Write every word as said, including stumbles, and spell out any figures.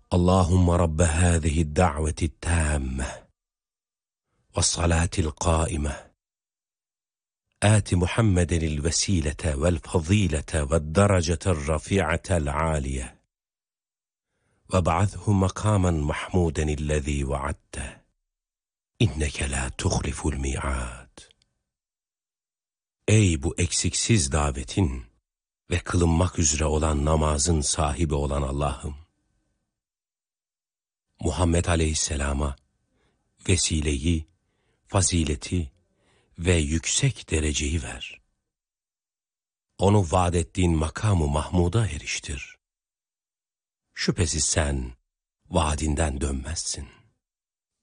اللهم رب هذه الدعوة التامة والصلاة القائمة آت محمد الوسيلة والفضيلة والدرجة الرفيعة العالية وابعثه مقاما محمودا الذي وعدته إنك لا تخلف الميعاد. Ey bu eksiksiz davetin ve kılınmak üzere olan namazın sahibi olan Allah'ım, Muhammed Aleyhisselam'a vesileyi, fazileti ve yüksek dereceyi ver. Onu vaad ettiğin makamı Mahmud'a eriştir. Şüphesiz sen vaadinden dönmezsin.